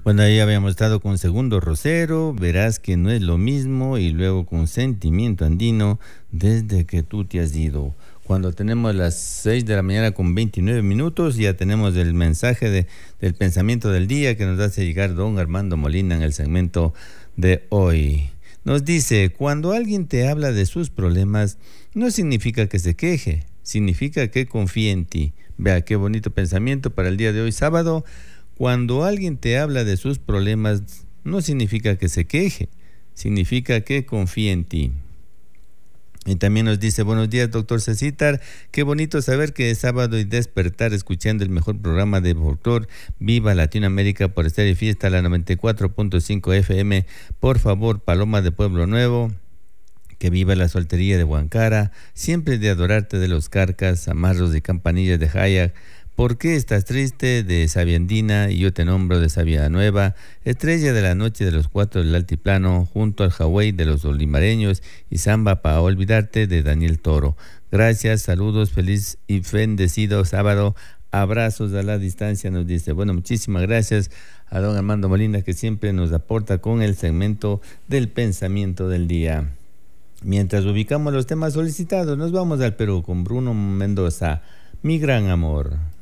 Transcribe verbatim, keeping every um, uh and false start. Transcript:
Bueno, ahí habíamos estado con Segundo Rosero, verás que no es lo mismo, y luego con Sentimiento Andino, desde que tú te has ido. Cuando tenemos las seis de la mañana con veintinueve minutos, ya tenemos el mensaje de, del pensamiento del día que nos hace llegar don Armando Molina en el segmento de hoy. Nos dice, cuando alguien te habla de sus problemas, no significa que se queje, significa que confía en ti. Vea qué bonito pensamiento para el día de hoy, sábado. Cuando alguien te habla de sus problemas, no significa que se queje, significa que confía en ti. Y también nos dice, buenos días, doctor Cecitar. Qué bonito saber que es sábado y despertar escuchando el mejor programa de folclor. Viva Latinoamérica por estar en fiesta, la noventa y cuatro punto cinco F M. Por favor, Paloma de Pueblo Nuevo. Que viva la soltería de Huancara. Siempre de adorarte de los Carcas, Amarros y Campanillas de Hayac. ¿Por qué estás triste? De Sabia Andina, y yo te nombro de Sabia Nueva, Estrella de la Noche de los Cuatro del Altiplano, junto al Hawái de los Olimareños, y Samba para olvidarte de Daniel Toro. Gracias, saludos, feliz y bendecido sábado, abrazos a la distancia, nos dice. Bueno, muchísimas gracias a don Armando Molina, que siempre nos aporta con el segmento del pensamiento del día. Mientras ubicamos los temas solicitados, nos vamos al Perú con Bruno Mendoza, Mi Gran Amor.